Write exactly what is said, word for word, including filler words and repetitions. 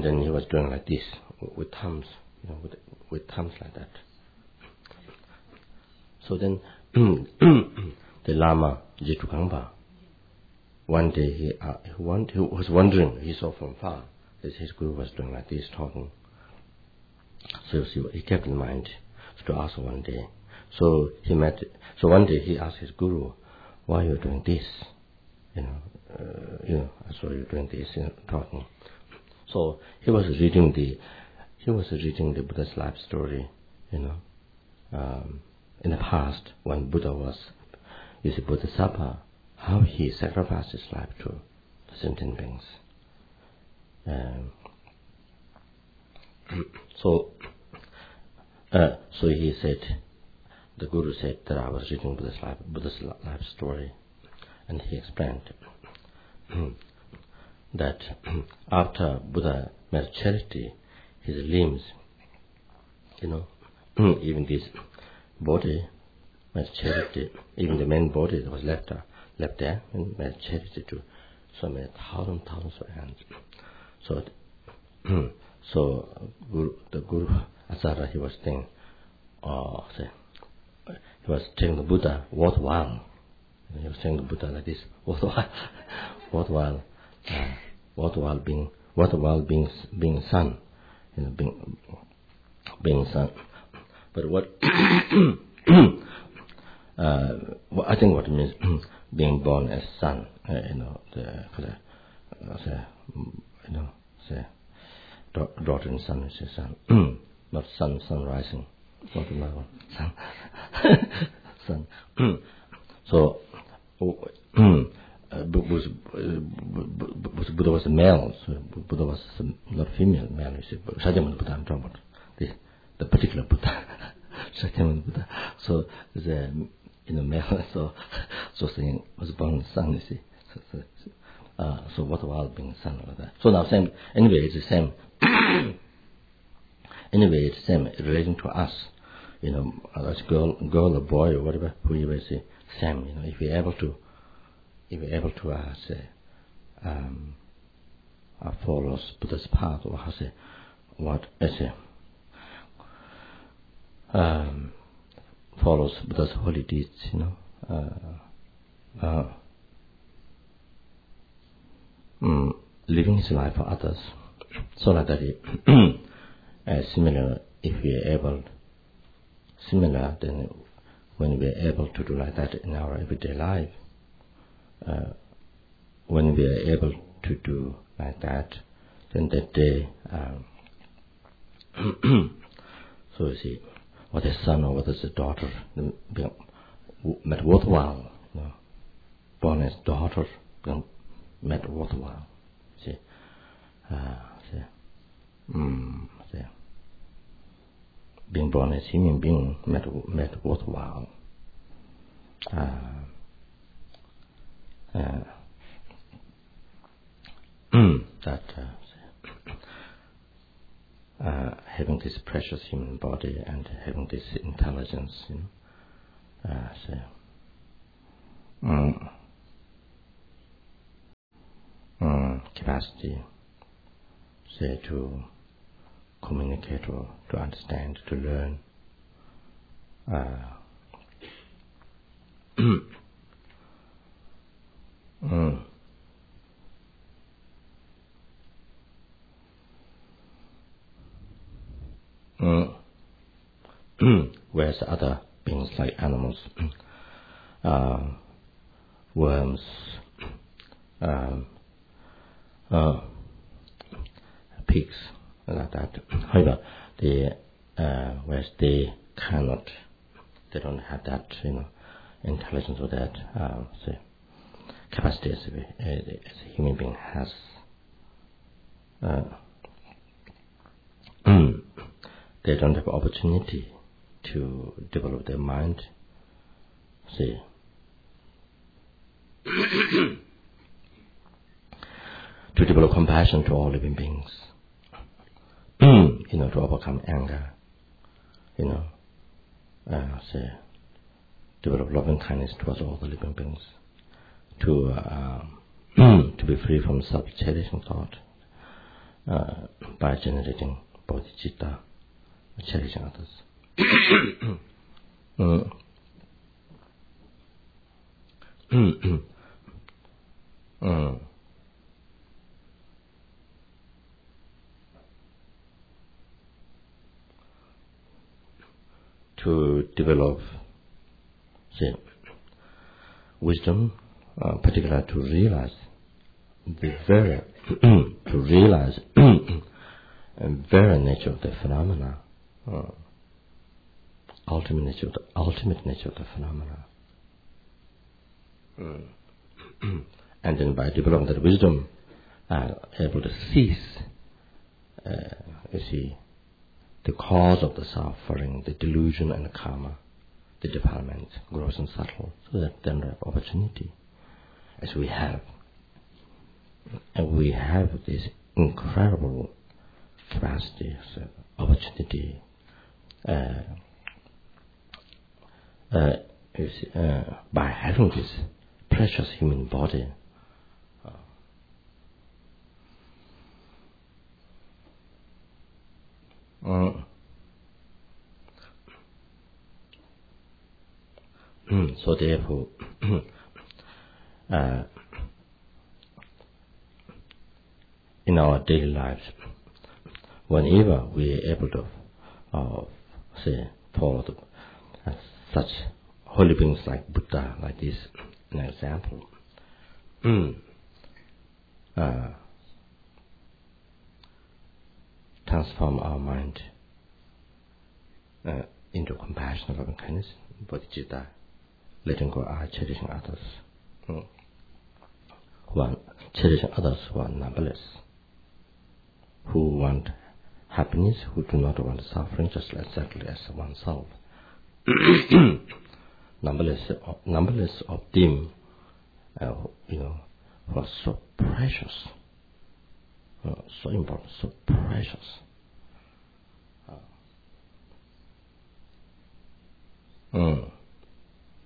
and then he was doing like this with thumbs, you know, with with thumbs like that. So then the Lama Jitukangpa, one day he, uh, he, want, he was wondering, he saw from far that his guru was doing like this, talking. So he kept in mind to ask one day. So he met. So one day he asked his guru, "Why are you doing this? You know, uh, you know, I saw you doing this, you know, talking." So he was reading the, he was reading the Buddha's life story, you know, um, in the past when Buddha was, you see, Bodhisattva, how he sacrificed his life to the sentient beings. Um, so, uh, so he said, the Guru said that I was reading Buddha's life, Buddha's life story, and he explained that after Buddha made charity, his limbs, you know, even this body made charity, even the main body that was left uh, left there, and made charity to so many thousands, thousands of hands. So, so Guru, the Guru Acharya, he was saying, oh, say, he was telling the Buddha, worthwhile. He was saying the Buddha like this, worthwhile, worthwhile, uh, worthwhile being, worthwhile being, being son, you know, being, being son. But what, uh, I think what it means, being born as son, uh, you know, the, the, uh, the, you know, the daughter and son is a son, not sun, sun rising, not another son, son. So, uh, was, uh, Buddha was a male, so Buddha was not female, male, you see, Shakyamuni Buddha, I'm talking about this, the particular Buddha, Shakyamuni Buddha. So, the, you know, male, so, so saying, was born son, you see. So, so, uh, so worthwhile being son like that. So now, same, anyway, it's the same. Anyway, it's the same relating to us. You know, as girl, girl or boy or whatever, who you will say, same. You know, if you're able to, if you're able to, uh, say, um, uh, follow Buddha's path, or how say, what, I say, um, follows Buddha's holy deeds, you know, uh, uh, mm, living his life for others, so like that. uh, similar, if we are able, similar, then when we are able to do like that in our everyday life, uh, when we are able to do like that, then that day, um, so you see, what is son or what is a daughter, met worthwhile, you know, born as daughter, met worthwhile, see, uh, see, mm, see, being born as human being met, met worthwhile, uh, uh, that, uh, Uh, having this precious human body and having this intelligence, you know, uh, so, mm, mm, capacity, say, to communicate or to understand, to learn, uh, mm, Mm. Whereas other beings like animals, uh, worms, um, uh, pigs, like that. However, they, uh, whereas they cannot, they don't have that, you know, intelligence or that uh, say, capacity as a, as a human being has. Uh, they don't have opportunity to develop their mind, see, to develop compassion to all living beings, you know, to overcome anger, you know, uh, say, develop loving kindness towards all the living beings, to uh, to be free from self-cherishing thought, uh, by generating bodhicitta, cherishing others. mm. mm. To develop, say, wisdom, uh, particularly to realize the very, to realize the very nature of the phenomena, uh, ultimate nature of the ultimate nature of the phenomena, mm. and then by developing that wisdom, are able to cease, uh, you see, the cause of the suffering, the delusion and the karma, the defilement, gross and subtle, so that then there are opportunity, as we have. And we have this incredible capacity, so opportunity, uh, uh, you see, uh, by having this precious human body. Uh, so therefore, uh, in our daily lives, whenever we are able to, uh, say, follow the, uh, such holy beings like Buddha, like this, an example, mm. uh, transform our mind uh, into compassion, loving kindness, bodhicitta, letting go of cherishing others, mm. who are cherishing others who are numberless, who want happiness, who do not want suffering, just exactly as oneself. numberless, numberless of them, uh, you know, who are so precious, uh, so important, so precious. Uh, mm.